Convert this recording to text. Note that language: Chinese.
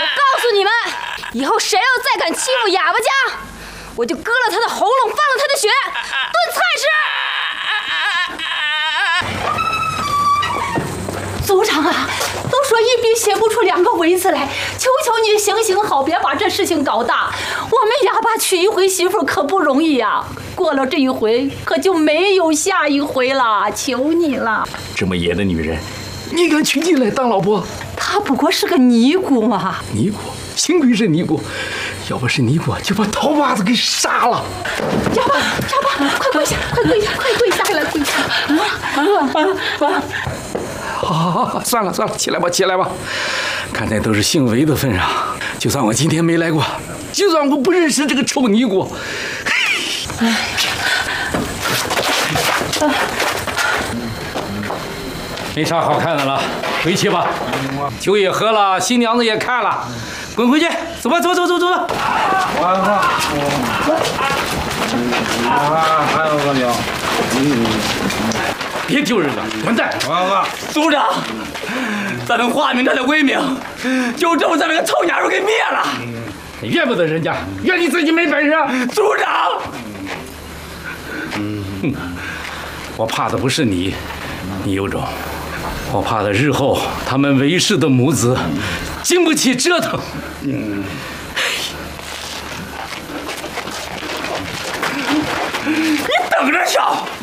告诉你们，以后谁要再敢欺负哑巴家，我就割了他的喉咙，放了他的血，炖菜吃。 族长啊，都说一笔写不出2个围字来，求求你行行好，别把这事情搞大。我们哑巴娶一回媳妇可不容易呀，过了这一回，可就没有下一回了，求你了。 这么野的女人，你敢娶进来当老婆？ 她不过是个尼姑嘛。 尼姑，幸亏是尼姑，要不是尼姑，就把桃把子给杀了。 哑巴，快跪下，快跪下，快跪下来，跪下！ 好，算了，起来吧。看在都是姓韦的份上，就算我今天没来过，就算我不认识这个臭尼姑，没啥好看的了，回去吧。酒也喝了，新娘子也看了，滚回去，走吧。 王哥，还有个了。 别丢人了，混蛋！ 王哥， 族长，咱们化名寨的威名，就这么在那个臭娘们给灭了。 怨不得人家，怨你自己没本事。 族长， 我怕的不是你，你有种。我怕的日后他们韦氏的母子经不起折腾。你等着瞧！